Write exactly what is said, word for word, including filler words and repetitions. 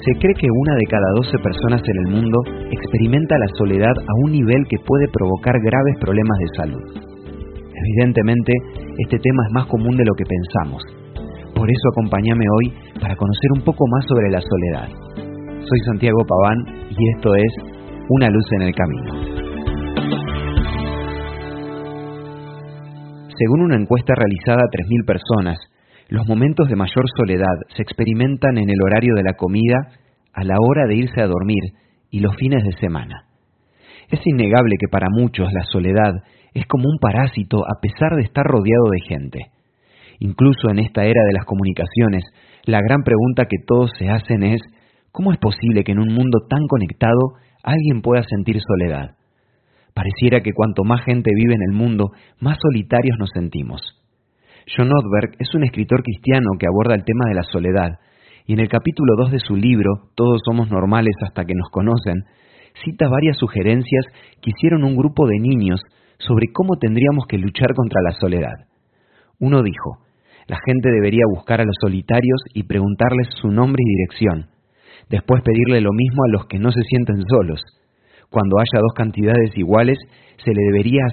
Se cree que una de cada doce personas en el mundo experimenta la soledad a un nivel que puede provocar graves problemas de salud. Evidentemente, este tema es más común de lo que pensamos. Por eso acompáñame hoy para conocer un poco más sobre la soledad. Soy Santiago Paván y esto es Una luz en el camino. Según una encuesta realizada a tres mil personas, los momentos de mayor soledad se experimentan en el horario de la comida, a la hora de irse a dormir y los fines de semana. Es innegable que para muchos la soledad es como un parásito a pesar de estar rodeado de gente. Incluso en esta era de las comunicaciones, la gran pregunta que todos se hacen es: ¿cómo es posible que en un mundo tan conectado alguien pueda sentir soledad? Pareciera que cuanto más gente vive en el mundo, más solitarios nos sentimos. John Ortberg es un escritor cristiano que aborda el tema de la soledad, y en el capítulo dos de su libro, Todos somos normales hasta que nos conocen, cita varias sugerencias que hicieron un grupo de niños sobre cómo tendríamos que luchar contra la soledad. Uno dijo: la gente debería buscar a los solitarios y preguntarles su nombre y dirección. Después pedirle lo mismo a los que no se sienten solos. Cuando haya dos cantidades iguales, se le debería